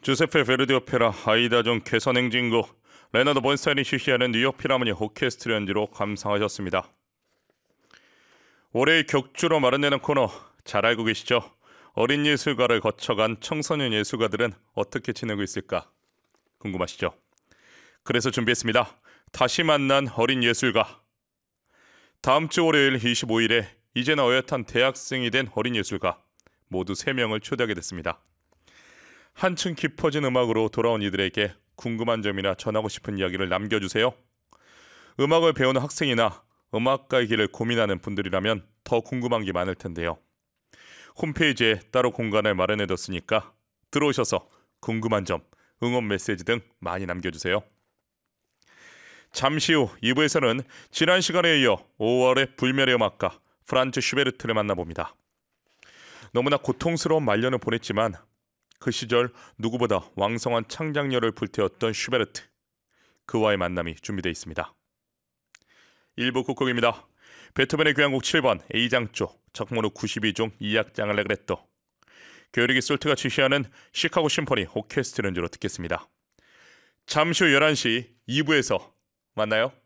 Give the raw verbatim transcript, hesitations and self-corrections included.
주세페 베르디 오페라 아이다 존 개선 행진곡 레너드 본스타인이 실시하는 뉴욕 필하모니 오케스트라 연주로 감상하셨습니다. 올해의 격주로 마련되는 코너 잘 알고 계시죠? 어린 예술가를 거쳐간 청소년 예술가들은 어떻게 지내고 있을까 궁금하시죠? 그래서 준비했습니다. 다시 만난 어린 예술가. 다음 주 월요일 이십오일에 이제는 어엿한 대학생이 된 어린 예술가 모두 세 명을 초대하게 됐습니다. 한층 깊어진 음악으로 돌아온 이들에게 궁금한 점이나 전하고 싶은 이야기를 남겨주세요. 음악을 배우는 학생이나 음악가의 길을 고민하는 분들이라면 더 궁금한 게 많을 텐데요. 홈페이지에 따로 공간을 마련해뒀으니까 들어오셔서 궁금한 점, 응원 메시지 등 많이 남겨주세요. 잠시 후 이 부에서는 지난 시간에 이어 오월의 불멸의 음악가 프란츠 슈베르트를 만나봅니다. 너무나 고통스러운 말년을 보냈지만 그 시절 누구보다 왕성한 창작력을 불태웠던 슈베르트, 그와의 만남이 준비되어 있습니다. 일 부 끝곡입니다. 베토벤의 교향곡 칠 번 A장조 적문호 구십이 종 이 악장 알레그레토, 교리기 솔트가 지시하는 시카고 심포니 오케스트라 연주로 듣겠습니다. 잠시 후 열한 시 이 부에서 만나요.